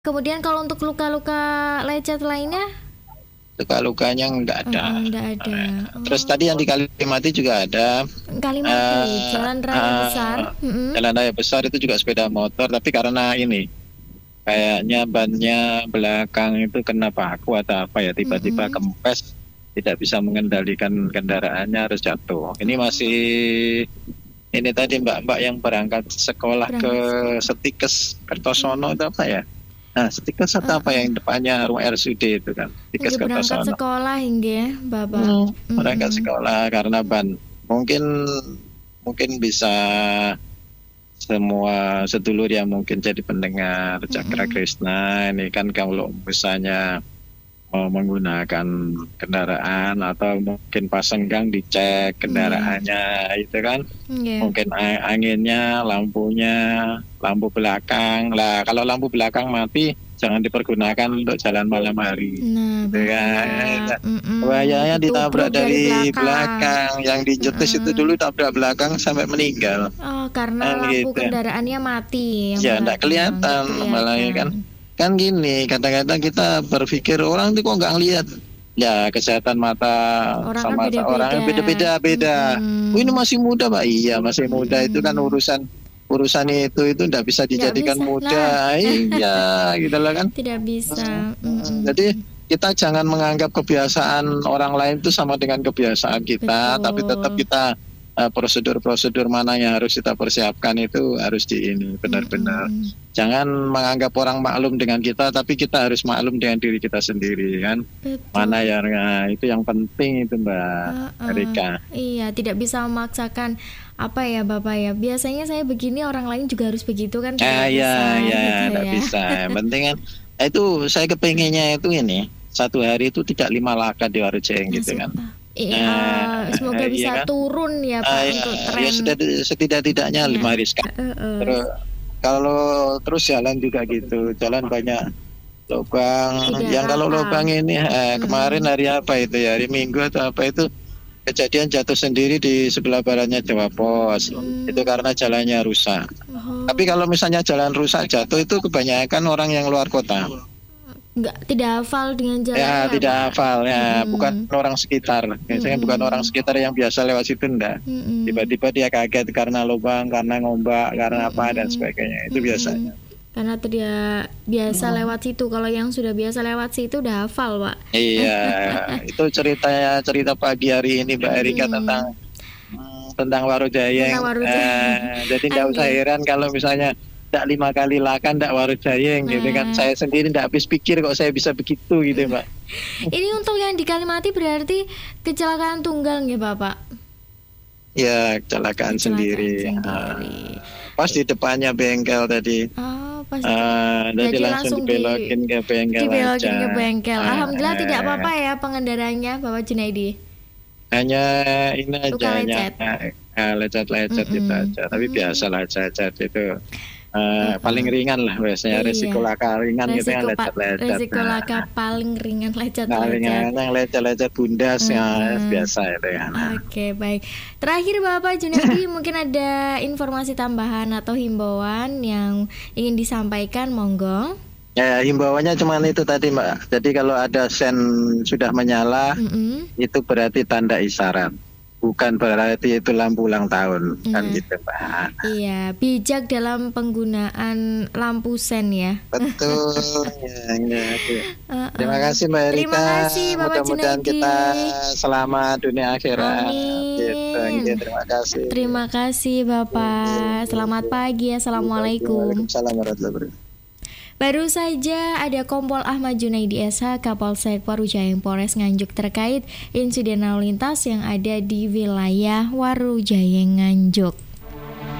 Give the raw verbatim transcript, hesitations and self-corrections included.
Kemudian kalau untuk luka-luka lecet lainnya? Luka-lukanya nggak ada. Uh, nggak ada. Oh. Terus tadi yang di Kalimati juga ada. Kalimati, uh, jalan raya uh, besar. Mm-hmm. Jalan raya besar itu juga sepeda motor, tapi karena ini kayaknya bannya belakang itu kena paku atau apa ya, tiba-tiba mm-hmm. kempes, tidak bisa mengendalikan kendaraannya, harus jatuh. Ini masih ini tadi mbak-mbak yang berangkat sekolah berangkat. ke Setikes Kertosono itu apa ya? Nah, Setikes atau uh, apa yang depannya rumah R S U D itu kan? Setikes Kertosono. Berangkat sekolah hingga Bapak. Hmm, berangkat mm-hmm. sekolah karena ban. Mungkin mungkin bisa semua sedulur yang mungkin jadi pendengar Cakra mm-hmm. Krishna ini kan kalau misalnya mau menggunakan kendaraan atau mungkin pas senggang dicek kendaraannya yeah. itu kan yeah. mungkin anginnya, lampunya, lampu belakang lah. Kalau lampu belakang mati jangan dipergunakan untuk jalan malam hari. Nah, bahaya. Bahayanya ditabrak dari belakang. belakang. Yang dijetis itu dulu tabrak belakang sampai meninggal. Oh, karena nah, lampu gitu. kendaraannya mati. Ya, enggak kelihatan, kelihatan malah kan. Kan gini, kadang-kadang kita berpikir orang itu kok nggak ngelihat. Ya, kesehatan mata orang sama kan beda-beda. orang beda-beda beda. Hmm. Oh, ini masih muda, Pak. Iya, masih hmm. muda itu kan urusan urusan itu itu tidak bisa dijadikan bisa, muda. Nah. Iya, gitu lah kan. Tidak bisa. Hmm. Jadi kita jangan menganggap kebiasaan orang lain itu sama dengan kebiasaan kita, betul. Tapi tetap kita uh, prosedur-prosedur mana yang harus kita persiapkan itu harus di ini benar-benar. Hmm. Jangan menganggap orang maklum dengan kita, tapi kita harus maklum dengan diri kita sendiri kan. Betul. Mana yang nah, itu yang penting itu Mbak uh-uh. Erika. Iya, tidak bisa memaksakan apa ya Bapak ya. Biasanya saya begini, orang lain juga harus begitu kan? Ah, iya, iya, tidak ya. bisa. Yang penting kan itu saya kepengennya itu ini satu hari itu tidak lima laka di Warujeng gitu kan. Iya, uh, semoga uh, bisa iya kan? turun ya Pak uh, untuk tren. Ya setidak-tidaknya lima hari sekali. Uh, uh. Terus kalau terus jalan juga gitu, jalan banyak lubang. Tidak yang kalau lubang ini eh, kemarin hari apa itu ya, hari Minggu atau apa itu kejadian jatuh sendiri di sebelah baratnya Jawa Pos. Hmm. Itu karena jalannya rusak. Oh. Tapi kalau misalnya jalan rusak jatuh itu kebanyakan orang yang luar kota. Enggak, tidak hafal dengan jalan. Ya, tidak Pak? hafal ya, hmm. bukan orang sekitar. Biasanya hmm. bukan orang sekitar yang biasa lewat situ enggak. Hmm. Tiba-tiba dia kaget karena lubang, karena ngombak, karena hmm. apa dan sebagainya. Itu hmm. biasanya. Karena dia biasa hmm. lewat situ. Kalau yang sudah biasa lewat situ udah hafal, Pak. Iya, itu ceritanya cerita pagi hari ini Mbak Erika hmm. tentang tentang Warujayeng. Tentang Warujayeng. Eh, jadi enggak usah heran kalau misalnya tidak lima kali laka tidak Warujayeng nah. gitu kan. Saya sendiri tidak habis pikir kok saya bisa begitu gitu Mbak. Ini untuk yang di Kalimati berarti kecelakaan tunggal ya Bapak? Ya, kecelakaan, kecelakaan sendiri, sendiri. Uh, pas di depannya bengkel tadi. Oh, pas uh, jadi, jadi langsung, langsung dibelokin di, ke bengkel dibelokin aja. ke bengkel. Uh, Alhamdulillah uh, tidak apa-apa ya pengendaranya Bapak Junaidi. Hanya ini aja, luka lecet. hanya lecet-lecet mm-hmm. itu aja. Tapi mm-hmm. biasa lecet-lecet itu. Uh, paling ringan lah biasanya, iya. resiko laka ringan resiko gitu yang lecet-lecet. Resiko laka nah. paling ringan lecet-lecet. Paling ringan yang lecet-lecet bundas hmm. ya biasa itu ya. Nah. Oke, okay, baik. Terakhir Bapak Junaidi mungkin ada informasi tambahan atau himbauan yang ingin disampaikan, monggo. Ya, himbauannya cuma itu tadi Mbak. Jadi kalau ada sen sudah menyala, mm-hmm. itu berarti tanda isyarat. Bukan berarti itu lampu ulang tahun nah, kan gitu Pak. Iya, bijak dalam penggunaan lampu sen ya. Betul. ya, ya, ya. Uh-uh. Terima kasih Mbak Erika. Terima kasih Bapak Mudah-mudahan Junaidi. kita selamat dunia akhirat. Amin. Gitu. Terima kasih. Terima kasih Bapak. Selamat pagi. Assalamualaikum. Waalaikumsalam warahmatullahi wabarakatuh. Baru saja ada Kompol Ahmad Junaidi S H Kapolsek Warujayeng Polres Nganjuk terkait insiden lalu lintas yang ada di wilayah Warujayeng Nganjuk.